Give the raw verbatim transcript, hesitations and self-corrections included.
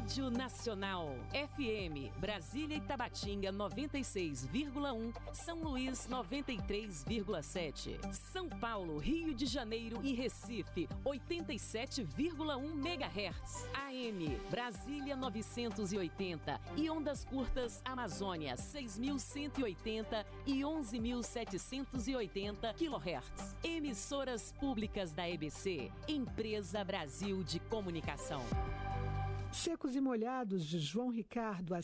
Rádio Nacional. F M, Brasília e Tabatinga noventa e seis vírgula um, São Luís noventa e três vírgula sete, São Paulo, Rio de Janeiro e Recife oitenta e sete vírgula um megahertz. A M, Brasília novecentos e oitenta e ondas curtas Amazônia seis mil cento e oitenta e onze mil setecentos e oitenta quilohertz. Emissoras públicas da E B C, Empresa Brasil de Comunicação. Secos e Molhados, de João Ricardo, às